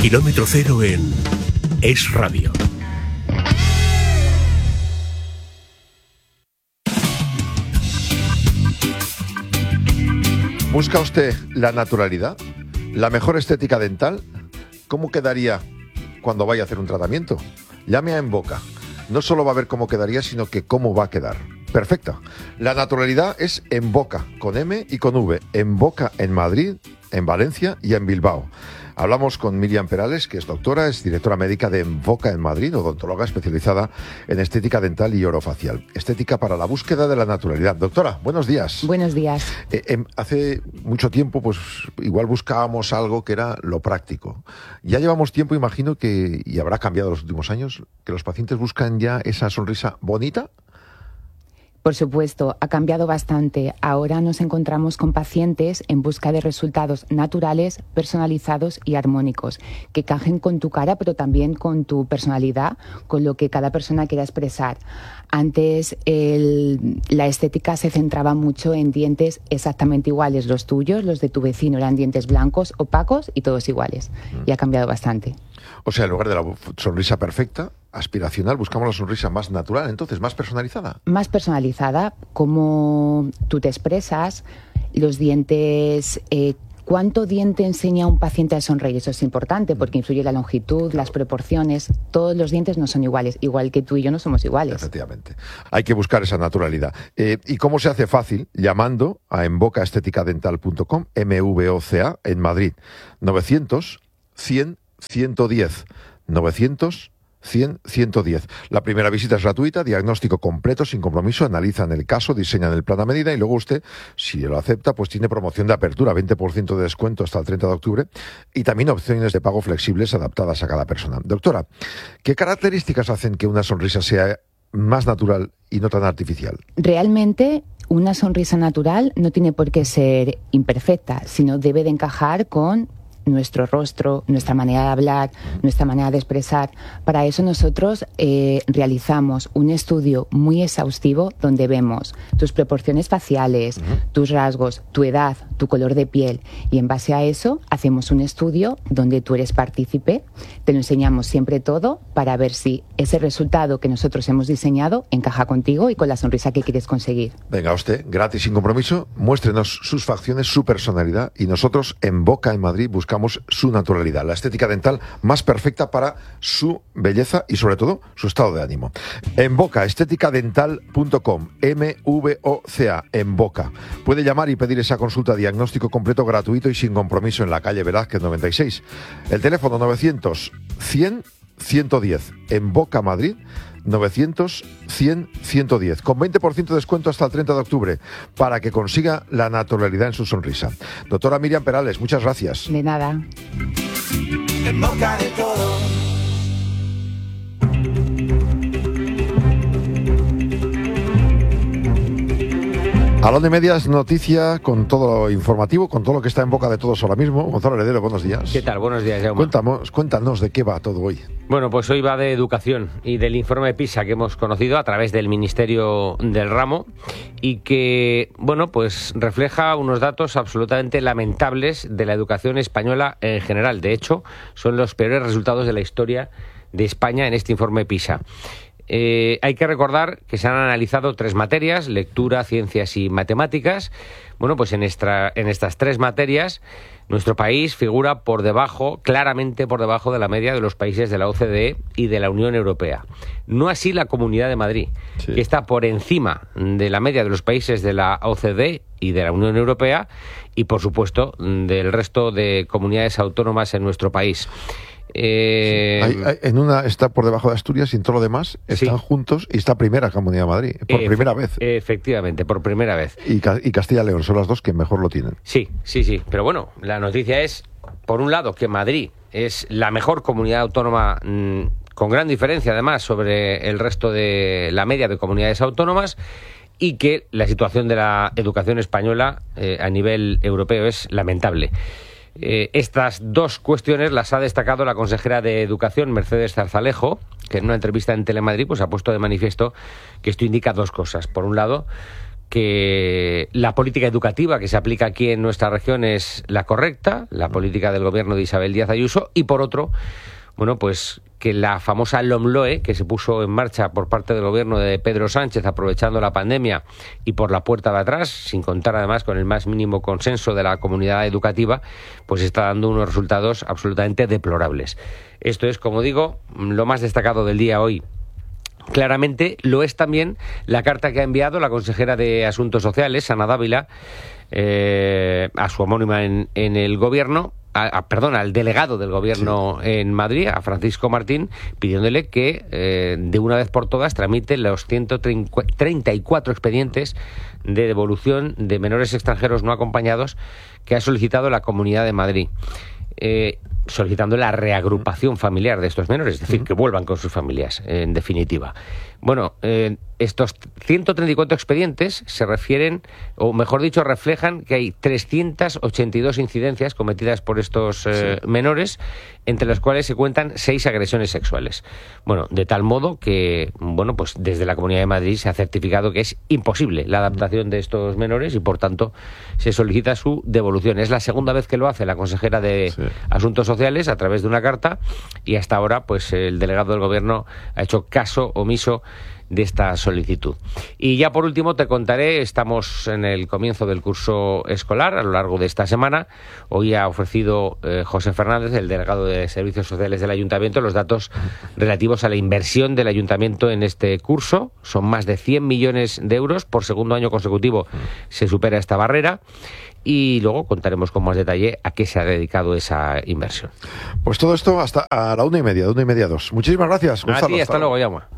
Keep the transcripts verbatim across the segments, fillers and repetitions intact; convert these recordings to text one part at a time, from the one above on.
Kilómetro cero en Es Radio. ¿Busca usted la naturalidad? ¿La mejor estética dental? ¿Cómo quedaría cuando vaya a hacer un tratamiento? Llame a Emboca. No solo va a ver cómo quedaría, sino que cómo va a quedar. Perfecta. La naturalidad es Emboca, con M y con V. Emboca en Madrid, en Valencia y en Bilbao. Hablamos con Miriam Perales, que es doctora, es directora médica de Emboca en Madrid, odontóloga especializada en estética dental y orofacial. Estética para la búsqueda de la naturalidad. Doctora, buenos días. Buenos días. Eh, eh, hace mucho tiempo, pues igual buscábamos algo que era lo práctico. Ya llevamos tiempo, imagino que, y habrá cambiado en los últimos años, que los pacientes buscan ya esa sonrisa bonita. Por supuesto, ha cambiado bastante. Ahora nos encontramos con pacientes en busca de resultados naturales, personalizados y armónicos, que cajen con tu cara, pero también con tu personalidad, con lo que cada persona quiera expresar. Antes el, la estética se centraba mucho en dientes exactamente iguales. Los tuyos, los de tu vecino, eran dientes blancos, opacos y todos iguales. Y ha cambiado bastante. O sea, en lugar de la sonrisa perfecta, aspiracional, buscamos la sonrisa más natural, entonces, más personalizada. Más personalizada, como tú te expresas, los dientes... Eh, ¿Cuánto diente enseña un paciente al sonreír? Eso es importante porque influye la longitud, las proporciones. Todos los dientes no son iguales, igual que tú y yo no somos iguales. Efectivamente. Hay que buscar esa naturalidad. Eh, ¿Y cómo se hace fácil? Llamando a emboca estética dental punto com, M V O C A, en Madrid. novecientos, cien, ciento diez. novecientos, cien, ciento diez. La primera visita es gratuita, diagnóstico completo, sin compromiso, analizan el caso, diseñan el plan a medida y luego usted, si lo acepta, pues tiene promoción de apertura, veinte por ciento de descuento hasta el treinta de octubre y también opciones de pago flexibles adaptadas a cada persona. Doctora, ¿qué características hacen que una sonrisa sea más natural y no tan artificial? Realmente, una sonrisa natural no tiene por qué ser imperfecta, sino debe de encajar con nuestro rostro, nuestra manera de hablar, nuestra manera de expresar. Para eso nosotros eh, realizamos un estudio muy exhaustivo donde vemos tus proporciones faciales, uh-huh. tus rasgos, tu edad, tu color de piel, y en base a eso hacemos un estudio donde tú eres partícipe, te lo enseñamos siempre todo para ver si ese resultado que nosotros hemos diseñado encaja contigo y con la sonrisa que quieres conseguir. Venga usted, gratis, sin compromiso, muéstrenos sus facciones, su personalidad y nosotros en Boca en Madrid buscamos su naturalidad, la estética dental más perfecta para su belleza y sobre todo su estado de ánimo. Emboca estética dental punto com, M V O C A, Emboca. Puede llamar y pedir esa consulta diagnóstico completo, gratuito y sin compromiso en la calle Velázquez noventa y seis. El teléfono novecientos, cien, ciento diez, Emboca Madrid, novecientos, cien, ciento diez, con veinte por ciento de descuento hasta el treinta de octubre, para que consiga la naturalidad en su sonrisa. Doctora Miriam Perales, muchas gracias. De nada. En boca de todo. A la de medias, noticia con todo lo informativo, con todo lo que está en boca de todos ahora mismo. Gonzalo Heredero, buenos días. ¿Qué tal? Buenos días, Jaume. Cuéntanos, cuéntanos de qué va todo hoy. Bueno, pues hoy va de educación y del informe PISA que hemos conocido a través del Ministerio del Ramo y que, bueno, pues refleja unos datos absolutamente lamentables de la educación española en general. De hecho, son los peores resultados de la historia de España en este informe PISA. Eh, hay que recordar que se han analizado tres materias, lectura, ciencias y matemáticas. Bueno, pues en, esta, en estas tres materias nuestro país figura por debajo, claramente por debajo de la media de los países de la O C D E y de la Unión Europea. No así la Comunidad de Madrid, sí, que está por encima de la media de los países de la O C D E y de la Unión Europea y, por supuesto, del resto de comunidades autónomas en nuestro país. Eh, sí. hay, hay, en una está por debajo de Asturias y en todo lo demás están sí. juntos y está primera Comunidad de Madrid, por eh, primera vez. Efectivamente, por primera vez. Y, y Castilla y León son las dos que mejor lo tienen. Sí, sí, sí. Pero bueno, la noticia es, por un lado, que Madrid es la mejor comunidad autónoma, mmm, con gran diferencia además sobre el resto de la media de comunidades autónomas, y que la situación de la educación española eh, a nivel europeo es lamentable. Eh, estas dos cuestiones las ha destacado la consejera de Educación, Mercedes Zarzalejo, que en una entrevista en Telemadrid pues ha puesto de manifiesto que esto indica dos cosas. Por un lado, que la política educativa que se aplica aquí en nuestra región es la correcta, la política del gobierno de Isabel Díaz Ayuso, y por otro, bueno, pues que la famosa LOMLOE, que se puso en marcha por parte del gobierno de Pedro Sánchez aprovechando la pandemia y por la puerta de atrás, sin contar además con el más mínimo consenso de la comunidad educativa, pues está dando unos resultados absolutamente deplorables. Esto es, como digo, lo más destacado del día hoy. Claramente lo es también la carta que ha enviado la consejera de Asuntos Sociales, Ana Dávila, eh, a su homónima en, en el gobierno, a, a, perdón, al delegado del gobierno sí. en Madrid, a Francisco Martín, pidiéndole que eh, de una vez por todas tramite los ciento treinta y cuatro expedientes de devolución de menores extranjeros no acompañados que ha solicitado la Comunidad de Madrid. Eh, solicitando la reagrupación familiar de estos menores, es decir, que vuelvan con sus familias, en definitiva. Bueno, eh, estos ciento treinta y cuatro expedientes se refieren, o mejor dicho, reflejan que hay trescientas ochenta y dos incidencias cometidas por estos eh, sí. menores, entre las cuales se cuentan seis agresiones sexuales. Bueno, de tal modo que, bueno, pues desde la Comunidad de Madrid se ha certificado que es imposible la adaptación de estos menores y, por tanto, se solicita su devolución. Es la segunda vez que lo hace la consejera de sí. Asuntos Sociales a través de una carta, y hasta ahora, pues el delegado del Gobierno ha hecho caso omiso de esta solicitud. Y ya por último te contaré, estamos en el comienzo del curso escolar a lo largo de esta semana. Hoy ha ofrecido eh, José Fernández, el delegado de Servicios Sociales del Ayuntamiento, los datos relativos a la inversión del Ayuntamiento en este curso. Son más de cien millones de euros, por segundo año consecutivo se supera esta barrera. Y luego contaremos con más detalle a qué se ha dedicado esa inversión. Pues todo esto hasta a la una y media, de una y media a dos. Muchísimas gracias, Gonzalo. A ti, hasta, hasta luego, Llama.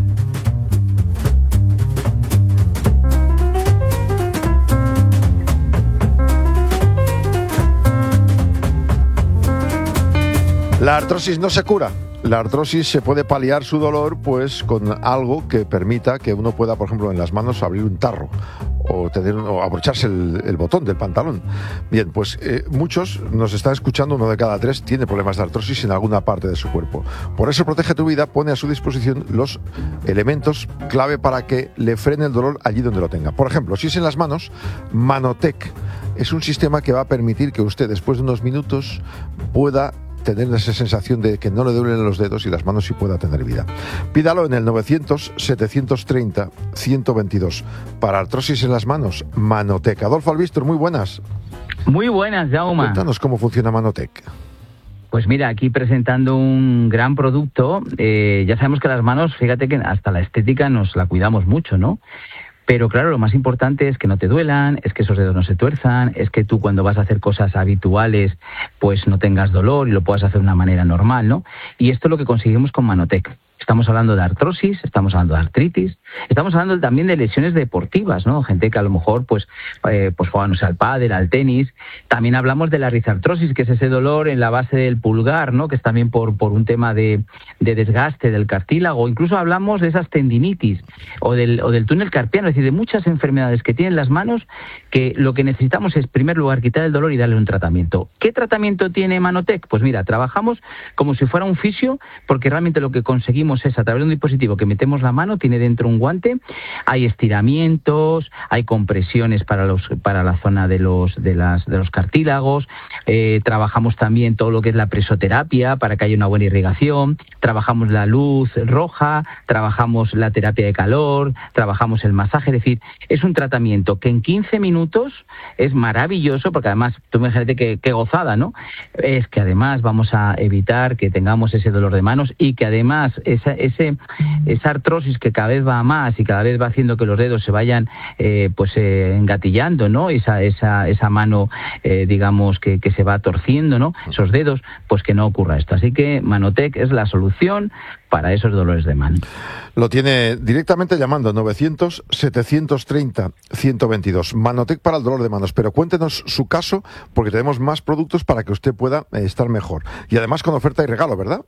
La artrosis no se cura. La artrosis se puede paliar su dolor pues con algo que permita que uno pueda, por ejemplo, en las manos abrir un tarro o, tener, o abrocharse el, el botón del pantalón. Bien, pues eh, muchos nos están escuchando, uno de cada tres tiene problemas de artrosis en alguna parte de su cuerpo. Por eso Protege tu Vida pone a su disposición los elementos clave para que le frene el dolor allí donde lo tenga. Por ejemplo, si es en las manos, Manotec es un sistema que va a permitir que usted después de unos minutos pueda tener esa sensación de que no le duelen los dedos y las manos sí pueda tener vida. Pídalo en el novecientos, setecientos treinta, ciento veintidós. Para artrosis en las manos, Manotec. Adolfo Albistor, muy buenas. Muy buenas, Jaume. Cuéntanos cómo funciona Manotec. Pues mira, aquí presentando un gran producto. Eh, ya sabemos que las manos, fíjate que hasta la estética nos la cuidamos mucho, ¿no? Pero claro, lo más importante es que no te duelan, es que esos dedos no se tuerzan, es que tú cuando vas a hacer cosas habituales pues no tengas dolor y lo puedas hacer de una manera normal, ¿no? Y esto es lo que conseguimos con Manotec. Estamos hablando de artrosis, estamos hablando de artritis, estamos hablando también de lesiones deportivas, ¿no? Gente que a lo mejor pues, eh, pues juega, no sé, al pádel, al tenis. También hablamos de la rizartrosis, que es ese dolor en la base del pulgar, ¿no? Que es también por, por un tema de, de desgaste del cartílago. Incluso hablamos de esas tendinitis o del, o del túnel carpiano, es decir, de muchas enfermedades que tienen las manos, que lo que necesitamos es, en primer lugar, quitar el dolor y darle un tratamiento. ¿Qué tratamiento tiene Manotec? Pues mira, trabajamos como si fuera un fisio, porque realmente lo que conseguimos es, a través de un dispositivo que metemos la mano, tiene dentro un guante, hay estiramientos, hay compresiones para los para la zona de los de las de los cartílagos, eh, trabajamos también todo lo que es la presoterapia para que haya una buena irrigación, trabajamos la luz roja, trabajamos la terapia de calor, trabajamos el masaje, es decir, es un tratamiento que en quince minutos es maravilloso, porque además, tú imagínate qué, qué gozada, ¿no? Es que además vamos a evitar que tengamos ese dolor de manos y que además esa, ese, esa artrosis que cada vez va a más y cada vez va haciendo que los dedos se vayan eh, pues eh, engatillando, ¿no? Esa, esa, esa mano, eh, digamos, que, que se va torciendo, ¿no? Esos dedos, pues que no ocurra esto. Así que Manotec es la solución para esos dolores de mano. Lo tiene directamente llamando novecientos, setecientos treinta, ciento veintidós. Manotec para el dolor de manos. Pero cuéntenos su caso, porque tenemos más productos para que usted pueda eh, estar mejor. Y además con oferta y regalo, ¿verdad?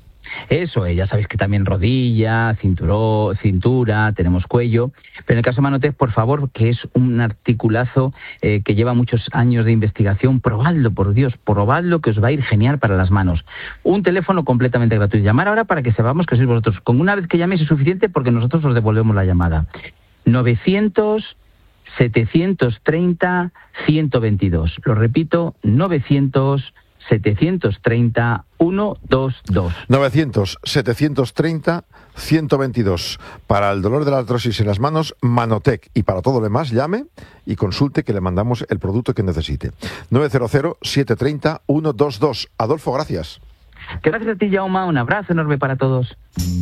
Eso, eh, ya sabéis que también rodilla, cinturó, cintura, tenemos cuello, pero en el caso de Manotec, por favor, que es un articulazo eh, que lleva muchos años de investigación, probadlo, por Dios, probadlo, que os va a ir genial para las manos. Un teléfono completamente gratuito. Llamar ahora para que sepamos que sois vosotros. Con una vez que llaméis es suficiente, porque nosotros os devolvemos la llamada. novecientos, setecientos treinta, ciento veintidós. Lo repito, novecientos, setecientos treinta, ciento veintidós. novecientos, setecientos treinta, ciento veintidós. Para el dolor de la artrosis en las manos, Manotec. Y para todo lo demás, llame y consulte, que le mandamos el producto que necesite. nueve cero cero, siete tres cero, ciento veintidós. Adolfo, gracias. Gracias a ti, Jaume. Un abrazo enorme para todos.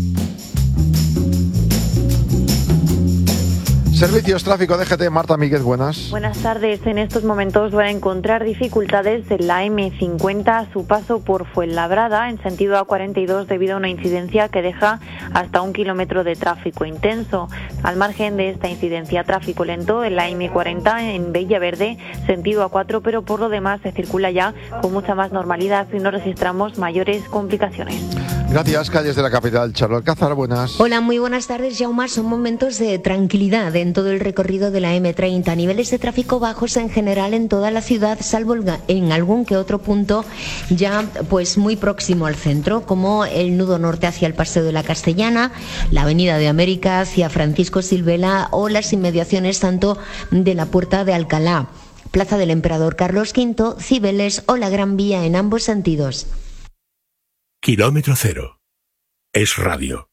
Servicios Tráfico D G T, Marta Míguez, buenas. Buenas tardes. En estos momentos van a encontrar dificultades en la eme cincuenta a su paso por Fuenlabrada en sentido A cuarenta y dos debido a una incidencia que deja hasta un kilómetro de tráfico intenso. Al margen de esta incidencia, tráfico lento en la eme cuarenta en Villaverde sentido A cuatro, pero por lo demás se circula ya con mucha más normalidad y no registramos mayores complicaciones. Gracias. Calles de la capital, Charo Alcázar, buenas. Hola, muy buenas tardes, Jaume. Son momentos de tranquilidad en todo el recorrido de la eme treinta. Niveles de tráfico bajos en general en toda la ciudad, salvo en algún que otro punto ya pues muy próximo al centro, como el nudo norte hacia el Paseo de la Castellana, la Avenida de América hacia Francisco Silvela o las inmediaciones tanto de la Puerta de Alcalá, Plaza del Emperador Carlos quinto, Cibeles o la Gran Vía en ambos sentidos. Kilómetro cero. Es radio.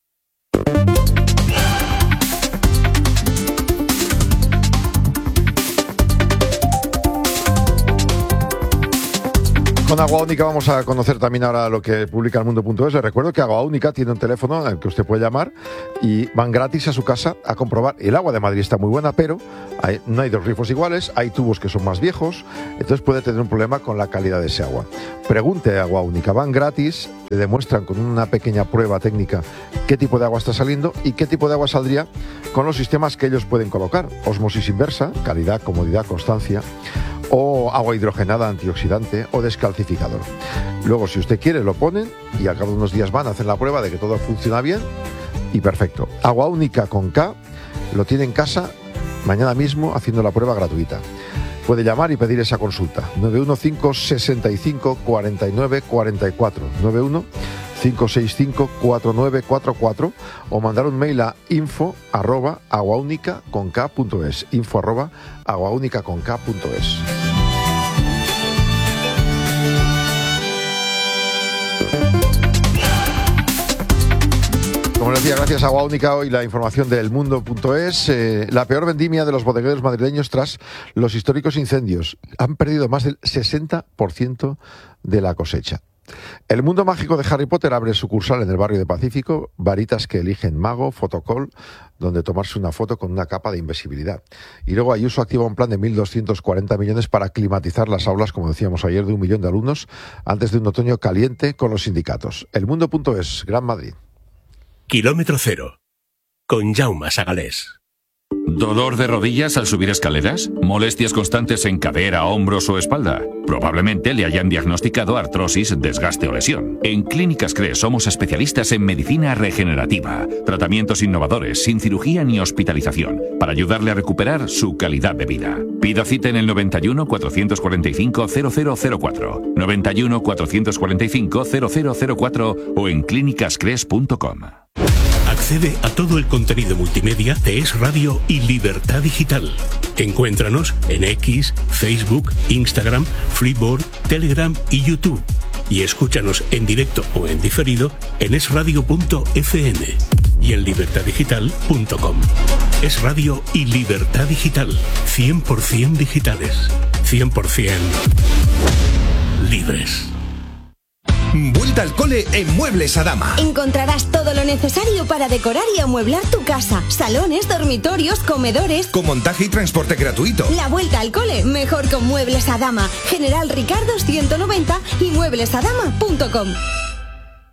Con Agua Única vamos a conocer también ahora lo que publica el mundo punto es. Les recuerdo que Agua Única tiene un teléfono al que usted puede llamar y van gratis a su casa a comprobar. El agua de Madrid está muy buena, pero hay, no hay dos grifos iguales, hay tubos que son más viejos, entonces puede tener un problema con la calidad de ese agua. Pregunte a Agua Única, van gratis, le demuestran con una pequeña prueba técnica qué tipo de agua está saliendo y qué tipo de agua saldría con los sistemas que ellos pueden colocar. Osmosis inversa, calidad, comodidad, constancia, o agua hidrogenada, antioxidante o descalcificador. Luego, si usted quiere, lo ponen y al cabo de unos días van a hacer la prueba de que todo funciona bien y perfecto. Agua Única con K lo tiene en casa mañana mismo haciendo la prueba gratuita. Puede llamar y pedir esa consulta. nueve uno cinco seis cinco cuatro nueve cuatro cuatro, nueve uno cinco seis cinco cuatro nueve cuatro cuatro o mandar un mail a info arroba aguaunica con k punto es, info arroba aguaunica con k punto es. Como les decía, gracias a Agua Única, hoy la información del mundo punto es. Eh, la peor vendimia de los bodegueros madrileños tras los históricos incendios. Han perdido más del sesenta por ciento de la cosecha. El mundo mágico de Harry Potter abre sucursal en el barrio de Pacífico, varitas que eligen mago, fotocall, donde tomarse una foto con una capa de invisibilidad. Y luego Ayuso activa un plan de mil doscientos cuarenta millones para climatizar las aulas, como decíamos ayer, de un millón de alumnos, antes de un otoño caliente con los sindicatos. El mundo punto es, Gran Madrid. Kilómetro cero. Con Jaume Sagalés. ¿Dolor de rodillas al subir escaleras? ¿Molestias constantes en cadera, hombros o espalda? Probablemente le hayan diagnosticado artrosis, desgaste o lesión. En Clínicas CRES somos especialistas en medicina regenerativa, tratamientos innovadores, sin cirugía ni hospitalización, para ayudarle a recuperar su calidad de vida. Pida cita en el noventa y uno cuatrocientos cuarenta y cinco cero cero cero cuatro, noventa y uno cuatrocientos cuarenta y cinco cero cero cero cuatro o en clínicas cres punto com. Accede a todo el contenido multimedia de Es Radio y Libertad Digital. Encuéntranos en X, Facebook, Instagram, Freeboard, Telegram y YouTube. Y escúchanos en directo o en diferido en es radio punto efe eme y en libertad digital punto com. Es Radio y Libertad Digital. cien por ciento digitales. cien por ciento libres. Vuelta al cole en Muebles Adama. Encontrarás todo lo necesario para decorar y amueblar tu casa. Salones, dormitorios, comedores. Con montaje y transporte gratuito. La vuelta al cole, mejor con Muebles Adama. General Ricardo ciento noventa y muebles adama punto com.